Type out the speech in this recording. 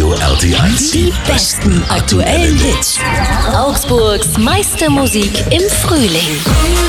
Radio RT1. Die besten aktuellen Hits. Augsburgs meiste Musik im Frühling.